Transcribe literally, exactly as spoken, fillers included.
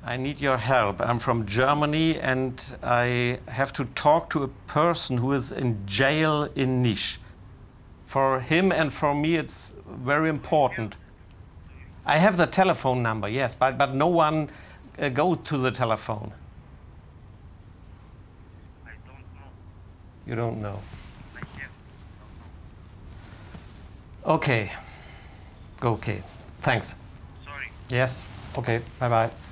I need your help. I'm from Germany and I have to talk to a person who is in jail in Niš. For him and for me it's very important. I have the telephone number, yes, but, but no one uh, goes to the telephone. I don't know. You don't know. I have, don't know. Okay. Okay. Thanks. Sorry. Yes. Okay. Bye-bye.